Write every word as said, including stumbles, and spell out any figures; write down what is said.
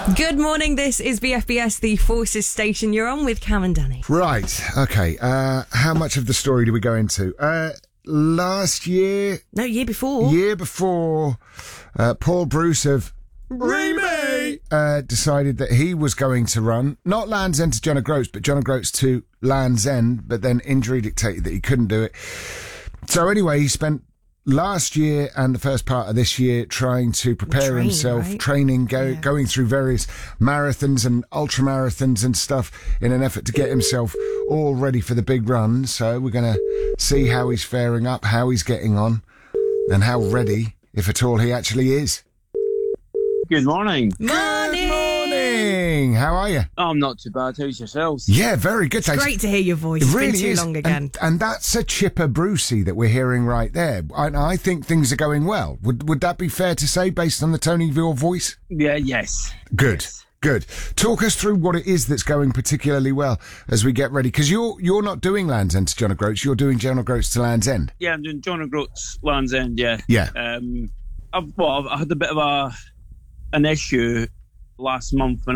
Good morning, this is B F B S, the Forces Station. You're on with Cam and Danny. Right, okay. Uh, how much of the story do we go into? Uh, last year... No, year before. Year before, uh, Paul Bruce of Remy uh, decided that he was going to run, not Land's End to John O'Groats, but John O'Groats to Land's End, but then injury dictated that he couldn't do it. So anyway, he spent last year and the first part of this year trying to prepare Train, himself, right? training, go, Yeah. going through various marathons and ultra marathons and stuff in an effort to get himself all ready for the big run. So we're going to see how he's faring up, how he's getting on, and how ready, if at all, he actually is. Good morning. Morning! Morning! How are you? Oh, I'm not too bad. How's yourselves? Yeah, very good, thanks. Great to hear your voice. It It's really been too is. long again. And, and that's a chipper Brucey that we're hearing right there. I, I think things are going well. Would would that be fair to say based on the tone of your voice? Yeah, yes. Good. Yes. Good. Talk us through what it is that's going particularly well as we get ready. Because you're, you're not doing Land's End to John O'Groats, you're doing John O'Groats to Land's End. Yeah, I'm doing John O'Groats, Land's End, yeah. Yeah. Um, I've, well, I had a bit of a an issue last month when